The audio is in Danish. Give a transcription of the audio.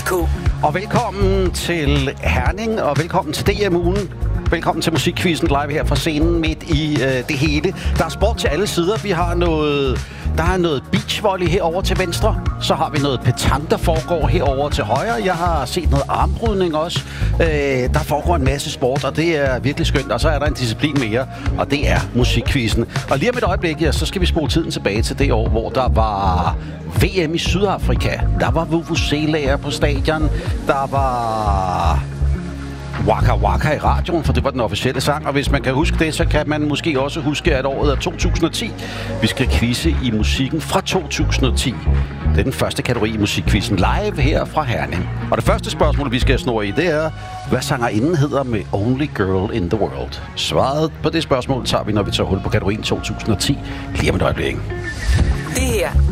Og velkommen til Herning, og velkommen til DM-ugen. Velkommen til Musikquizzen live her fra scenen midt i det hele. Der er sport til alle sider. Der er noget beachvolley herover til venstre. Så har vi noget petanque, der foregår herover til højre. Jeg har set noget armbrydning også. Der foregår en masse sport, og det er virkelig skønt. Og så er der en disciplin mere, og det er Musikquizzen. Og lige om et øjeblik, ja, så skal vi spole tiden tilbage til det år, hvor der var VM i Sydafrika. Der var vuvuzelaer på stadion. Der var Waka Waka i radioen, for det var den officielle sang. Og hvis man kan huske det, så kan man måske også huske, at året er 2010. Vi skal quizze i musikken fra 2010. Det er den første kategori i Musikquizzen live her fra Herning. Og det første spørgsmål, vi skal snurre i, det er, hvad sangerinden hedder med Only Girl in the World? Svaret på det spørgsmål tager vi, når vi tager hul på kategorien 2010. Lige om et øjeblik. Det her